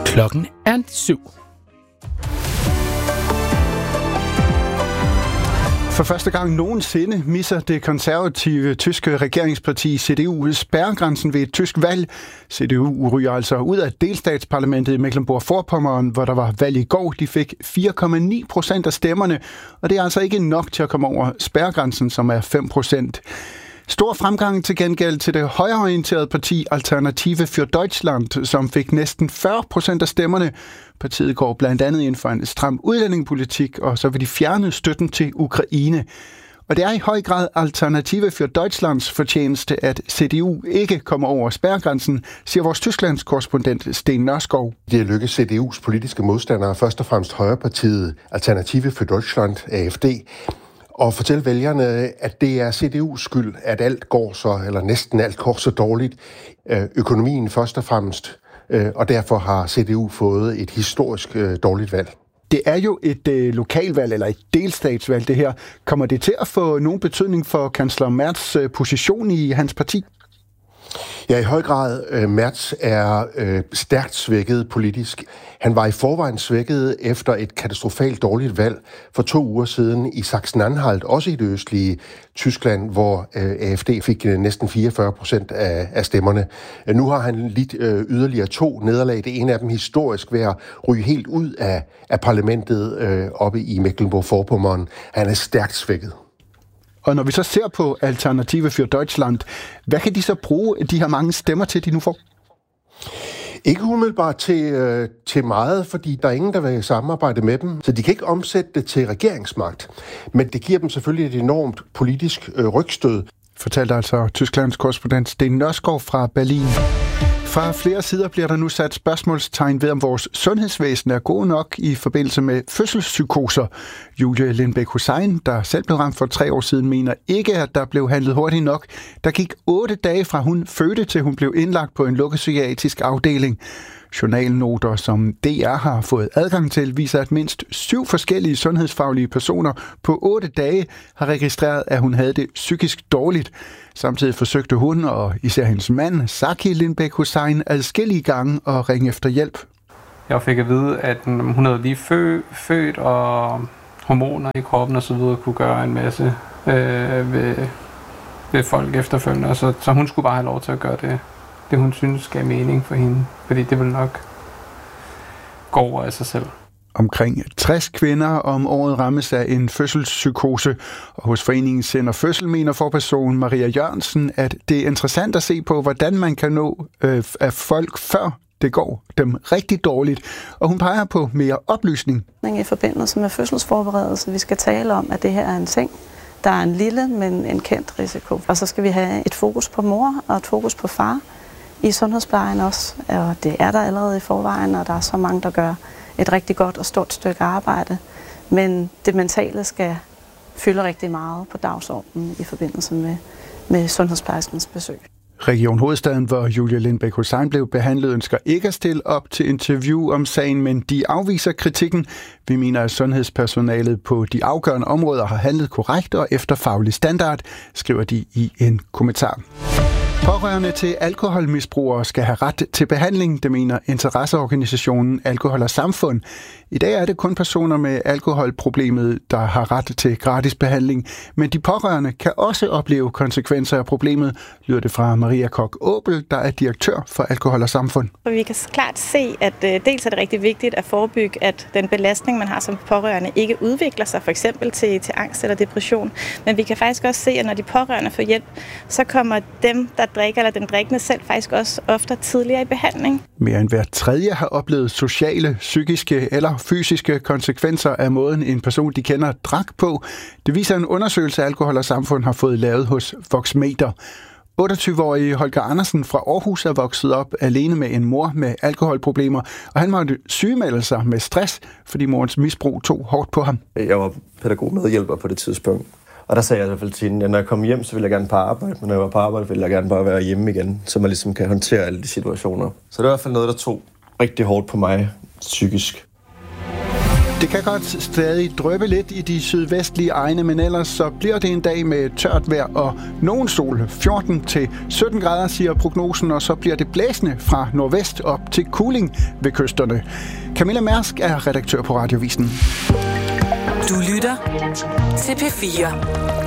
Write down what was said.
Klokken er 7. For første gang nogensinde misser det konservative tyske regeringsparti CDU spærregrænsen ved et tysk valg. CDU ryger altså ud af delstatsparlamentet i Mecklenburg-Vorpommern, hvor der var valg i går. De fik 4,9% af stemmerne, og det er altså ikke nok til at komme over spærregrænsen, som er 5%. Stor fremgang til gengæld til det højreorienterede parti Alternative für Deutschland, som fik næsten 40% af stemmerne. Partiet går blandt andet ind for en stram udlændingepolitik, og så vil de fjerne støtten til Ukraine. Og det er i høj grad Alternative für Deutschlands fortjeneste, at CDU ikke kommer over spærregrænsen, siger vores Tysklands korrespondent Sten Nørskov. Det er lykkedes CDU's politiske modstandere, først og fremmest højrepartiet Alternative für Deutschland, AfD, og fortælle vælgerne, at det er CDU's skyld, at alt går så, eller næsten alt går så dårligt. Økonomien først og fremmest, og derfor har CDU fået et historisk dårligt valg. Det er jo et lokalvalg, eller et delstatsvalg, det her. Kommer det til at få nogen betydning for kansler Merz position i hans parti? Ja, i høj grad. Merz er stærkt svækket politisk. Han var i forvejen svækket efter et katastrofalt dårligt valg for 2 uger siden i Sachsen-Anhalt, også i det østlige Tyskland, hvor AfD fik næsten 44% af stemmerne. Nu har han lidt yderligere 2 nederlag. Det ene af dem historisk ved at ryge helt ud af parlamentet oppe i Mecklenburg-Vorpommern. Han er stærkt svækket. Og når vi så ser på Alternative für Deutschland, hvad kan de så bruge de her mange stemmer til, de nu får? Ikke umiddelbart til meget, fordi der er ingen, der vil samarbejde med dem. Så de kan ikke omsætte det til regeringsmagt. Men det giver dem selvfølgelig et enormt politisk rygstød. Fortalte altså Tysklands korrespondent Sten Nørskov fra Berlin. Fra flere sider bliver der nu sat spørgsmålstegn ved, om vores sundhedsvæsen er god nok i forbindelse med fødselspsykoser. Julie Lindbæk Hussein, der selv blev ramt for 3 år siden, mener ikke, at der blev handlet hurtigt nok. Der gik 8 dage fra hun fødte til hun blev indlagt på en lukket psykiatrisk afdeling. Journalnoter, som DR har fået adgang til, viser, at mindst 7 forskellige sundhedsfaglige personer på 8 dage har registreret, at hun havde det psykisk dårligt. Samtidig forsøgte hun, og især hendes mand, Saki Lindbæk Hussein, adskillige gange at ringe efter hjælp. Jeg fik at vide, at hun havde lige født, og hormoner i kroppen og så videre kunne gøre en masse ved folk efterfølgende. Så hun skulle bare have lov til at gøre det hun synes gav mening for hende, fordi det vil nok gå over af sig selv. Omkring 60 kvinder om året rammes af en fødselspsykose, og hos foreningen Sind og Fødsel mener forperson Maria Jørgensen, at det er interessant at se på, hvordan man kan nå af folk før det går dem rigtig dårligt, og hun peger på mere oplysning. I forbindelse med fødselsforberedelse, vi skal tale om, at det her er en ting, der er en lille, men en kendt risiko. Og så skal vi have et fokus på mor og et fokus på far i sundhedsplejen også, og det er der allerede i forvejen, og der er så mange, der gør et rigtig godt og stort stykke arbejde. Men det mentale skal fylde rigtig meget på dagsordenen i forbindelse med sundhedsplejerskens besøg. Region Hovedstaden, hvor Julie Lindbæk Hussein blev behandlet, ønsker ikke at stille op til interview om sagen, men de afviser kritikken. Vi mener, at sundhedspersonalet på de afgørende områder har handlet korrekt og efter faglig standard, skriver de i en kommentar. Pårørende til alkoholmisbrugere skal have ret til behandling, det mener interesseorganisationen Alkohol og Samfund. I dag er det kun personer med alkoholproblemet, der har ret til gratis behandling, men de pårørende kan også opleve konsekvenser af problemet, lyder det fra Maria Koch-Åbel, der er direktør for Alkohol og Samfund. Vi kan klart se, at dels er det rigtig vigtigt at forebygge, at den belastning, man har som pårørende, ikke udvikler sig for eksempel til angst eller depression. Men vi kan faktisk også se, at når de pårørende får hjælp, så kommer dem, der drikker, eller den drikkende selv, faktisk også ofte tidligere i behandling. Mere end hver tredje har oplevet sociale, psykiske eller fysiske konsekvenser af måden, en person, de kender, drak på. Det viser en undersøgelse, Alkohol og Samfund har fået lavet hos Voxmeter. 28-årige Holger Andersen fra Aarhus er vokset op alene med en mor med alkoholproblemer, og han måtte sygemelde sig med stress, fordi morens misbrug tog hårdt på ham. Jeg var pædagogmedhjælper på det tidspunkt. Og der sagde jeg i hvert fald til hende, at når jeg kom hjem, så ville jeg gerne på arbejde, men når jeg var på arbejde, ville jeg gerne bare være hjemme igen, så man ligesom kan håndtere alle de situationer. Så det var i hvert fald noget, der tog rigtig hårdt på mig psykisk. Det kan godt stadig dryppe lidt i de sydvestlige egne, men ellers så bliver det en dag med tørt vejr og nogen sol. 14-17 grader, siger prognosen, og så bliver det blæsende fra nordvest op til kuling ved kysterne. Camilla Mærsk er redaktør på Radiovisen. Du lytter til P4.